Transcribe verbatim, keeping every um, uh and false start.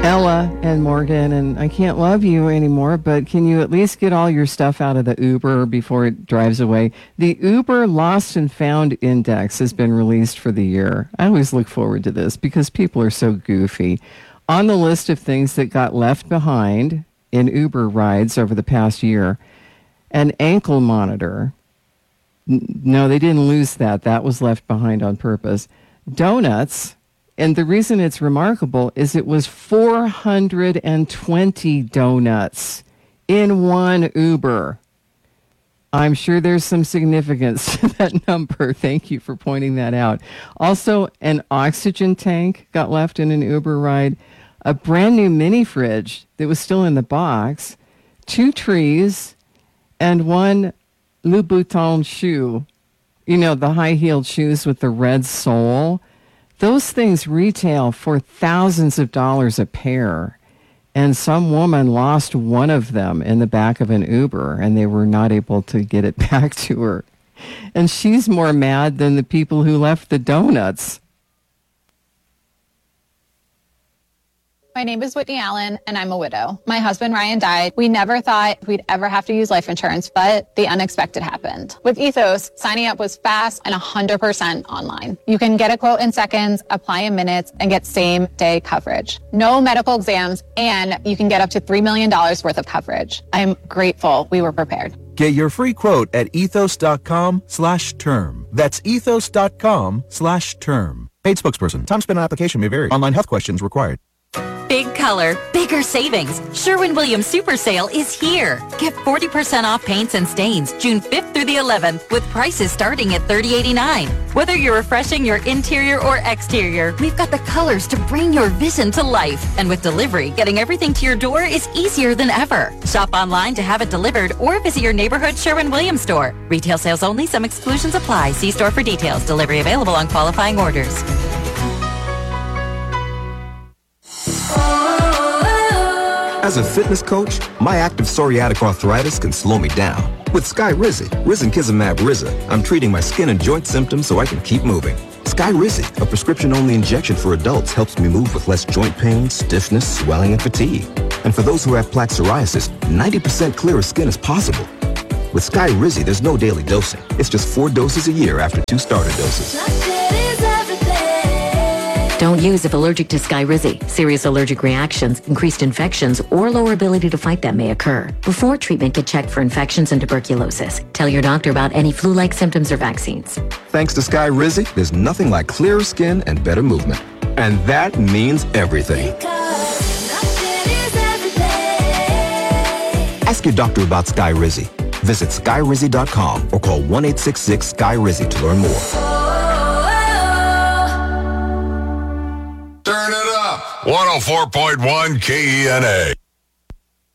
Ella and Morgan, and I can't love you anymore, but can you at least get all your stuff out of the Uber before it drives away? The Uber Lost and Found Index has been released for the year. I always look forward to this because people are so goofy. On the list of things that got left behind in Uber rides over the past year, an ankle monitor. No, they didn't lose that. That was left behind on purpose. Donuts. And the reason it's remarkable is it was four hundred twenty donuts in one Uber. I'm sure there's some significance to that number. Thank you for pointing that out. Also, an oxygen tank got left in an Uber ride, a brand new mini fridge that was still in the box, two trees, and one Louboutin shoe. You know, the high-heeled shoes with the red sole. Those things retail for thousands of dollars a pair, and some woman lost one of them in the back of an Uber, and they were not able to get it back to her. And she's more mad than the people who left the donuts. My name is Whitney Allen, and I'm a widow. My husband, Ryan, died. We never thought we'd ever have to use life insurance, but the unexpected happened. With Ethos, signing up was fast and one hundred percent online. You can get a quote in seconds, apply in minutes, and get same-day coverage. No medical exams, and you can get up to three million dollars worth of coverage. I'm grateful we were prepared. Get your free quote at ethos.com slash term. That's ethos.com slash term. Paid spokesperson. Time spent on application may vary. Online health questions required. Big color, bigger savings. Sherwin-Williams Super Sale is here. Get forty percent off paints and stains June fifth through the eleventh with prices starting at thirty eighty-nine. Whether you're refreshing your interior or exterior, we've got the colors to bring your vision to life. And with delivery, getting everything to your door is easier than ever. Shop online to have it delivered or visit your neighborhood Sherwin-Williams store. Retail sales only. Some exclusions apply. See store for details. Delivery available on qualifying orders. As a fitness coach, my active psoriatic arthritis can slow me down. With Skyrizi, Risankizumab Riza, I'm treating my skin and joint symptoms so I can keep moving. Skyrizi, a prescription-only injection for adults, helps me move with less joint pain, stiffness, swelling, and fatigue. And for those who have plaque psoriasis, ninety percent clearer skin is possible. With Skyrizi, there's no daily dosing. It's just four doses a year after two starter doses. Don't use if allergic to Skyrizi. Serious allergic reactions, increased infections, or lower ability to fight them may occur. Before treatment, get checked for infections and tuberculosis. Tell your doctor about any flu-like symptoms or vaccines. Thanks to Skyrizi, there's nothing like clearer skin and better movement. And that means everything. Ask your doctor about Skyrizi. Visit Skyrizi dot com or call one eight six six Sky Rizi to learn more. Turn it up. one oh four point one K E N A.